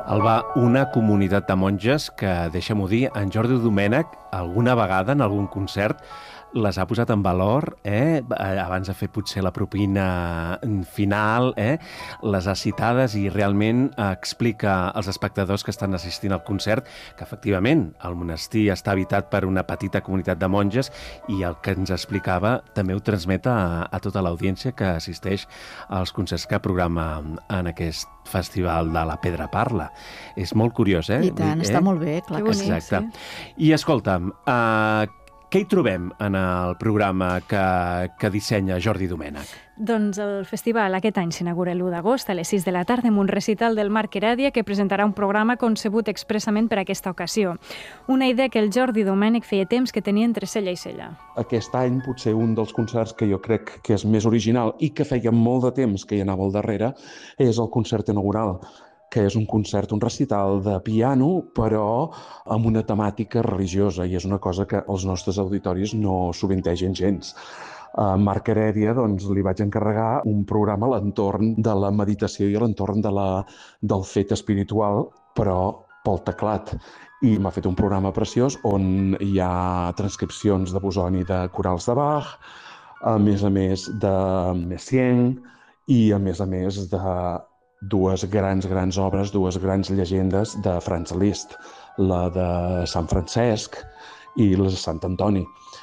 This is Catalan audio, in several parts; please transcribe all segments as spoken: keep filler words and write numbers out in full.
Alba, una comunitat de monges que, deixa'm-ho dir, en Jordi Domènech alguna vegada en algun concert les ha posat en valor, eh? Abans de fer potser la propina final, eh? Les ha citades i realment explica als espectadors que estan assistint al concert que efectivament el monestir està habitat per una petita comunitat de monges i el que ens explicava també ho transmet a, a tota l'audiència que assisteix als concerts que programa en aquest festival de la Pedra Parla. És molt curiós, eh? I tant, eh? està molt bé, clar que sí. Exacte. I escolta'm, eh, què hi trobem en el programa que, que dissenya Jordi Domènech? Doncs el festival aquest any s'inaugura l'u d'agost a les sis de la tarda amb un recital del Marc Herèdia que presentarà un programa concebut expressament per a aquesta ocasió. Una idea que el Jordi Domènech feia temps que tenia entre cella i cella. Aquest any potser un dels concerts que jo crec que és més original i que feia molt de temps que hi anava al darrere és el concert inaugural, que és un concert, un recital de piano, però amb una temàtica religiosa, i és una cosa que els nostres auditoris no sovintegen gens. A Marc Herèdia doncs, li vaig encarregar un programa a l'entorn de la meditació i a l'entorn de la, del fet espiritual, però pel teclat. I m'ha fet un programa preciós on hi ha transcripcions de Busoni de corals de Bach, a més a més de Messiaen i a més a més de dues grans, grans obres, dues grans llegendes de Franz Liszt, la de Sant Francesc i la de Sant Antoni.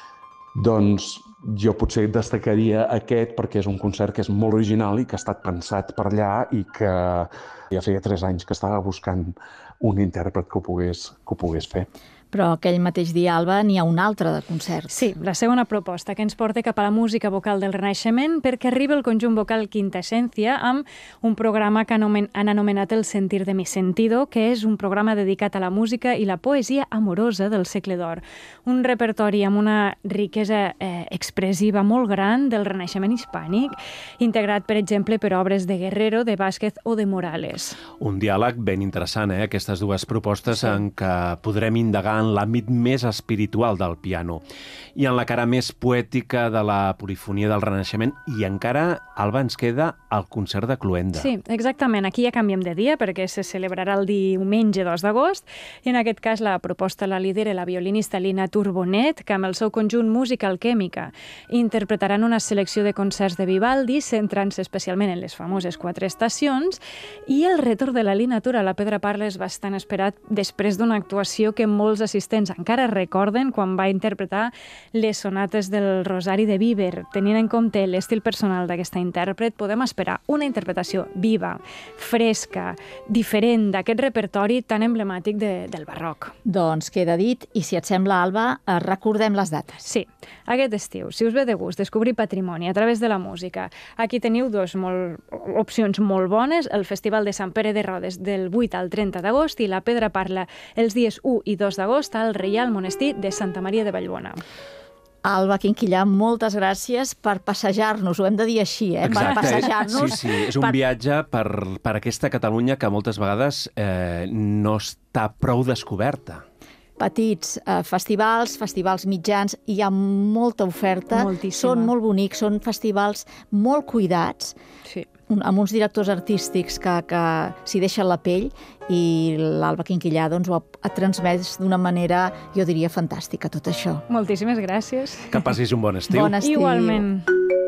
Doncs jo potser destacaria aquest perquè és un concert que és molt original i que ha estat pensat per allà i que ja feia tres anys que estava buscant un intèrpret que ho pogués, que ho pogués fer. Però aquell mateix dia, Alba, n'hi ha un altre de concert. Sí, la segona proposta que ens porta cap a la música vocal del Renaixement perquè arriba el conjunt vocal Quinta Essència amb un programa que han anomenat El sentir de mi sentido, que és un programa dedicat a la música i la poesia amorosa del segle d'or. Un repertori amb una riquesa eh, expressiva molt gran del Renaixement hispànic, integrat, per exemple, per obres de Guerrero, de Vázquez o de Morales. Un diàleg ben interessant, eh? Aquestes dues propostes sí. en què podrem indagar en l'àmbit més espiritual del piano i en la cara més poètica de la polifonia del Renaixement i encara, Alba, ens queda el concert de Cluenda. Sí, exactament. Aquí ja canviem de dia perquè se celebrarà el diumenge dos d'agost i en aquest cas la proposta la lidera la violinista Lina Turbonet que amb el seu conjunt Música Alquèmica interpretaran una selecció de concerts de Vivaldi centrant-se especialment en les famoses quatre estacions i el retorn de la Lina Tur a la Pedra Parla és bastant esperat després d'una actuació que molts assistents encara recorden quan va interpretar les sonates del Rosari de Biber. Tenint en compte l'estil personal d'aquesta intèrpret, podem esperar una interpretació viva, fresca, diferent d'aquest repertori tan emblemàtic de, del barroc. Doncs queda dit, i si et sembla, Alba, recordem les dates. Sí, aquest estiu, si us ve de gust descobrir patrimoni a través de la música, aquí teniu dos molt, opcions molt bones, el Festival de Sant Pere de Rodes del vuit al trenta d'agost i la Pedra Parla els dies u i dos d'agost al Reial Monestir de Santa Maria de Vallbona. Alba Quinquillà, moltes gràcies per passejar-nos, ho hem de dir així, eh? Exacte. Per passejar-nos. Sí, sí, és un per... viatge per, per aquesta Catalunya que moltes vegades eh, no està prou descoberta. Petits eh, festivals, festivals mitjans, hi ha molta oferta, Moltíssima. Són molt bonics, són festivals molt cuidats, Sí. amb uns directors artístics que, que s'hi deixen la pell i l'Alba Quinquillà doncs, ho ha, ha transmès d'una manera, jo diria, fantàstica, tot això. Moltíssimes gràcies. Que passis un bon estiu. Bon estiu. Igualment.